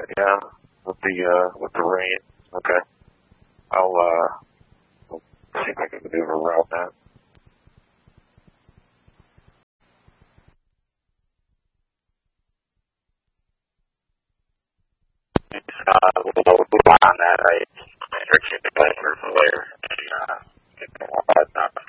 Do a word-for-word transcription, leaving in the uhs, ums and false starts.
Yeah, with the uh, with the rain. Okay, I'll uh, see if I can maneuver around that. Uh, we'll, we'll move on that. I restriction the customer from later. Uh, it's not